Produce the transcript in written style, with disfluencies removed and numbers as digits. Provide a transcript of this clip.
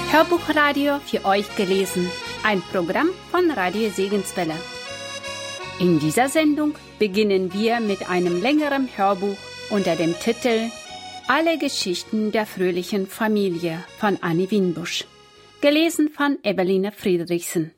Hörbuchradio für euch gelesen, ein Programm von Radio Segenswelle. In dieser Sendung beginnen wir mit einem längeren Hörbuch unter dem Titel Alle Geschichten der fröhlichen Familie von Annie Winbusch, gelesen von Eveline Friedrichsen.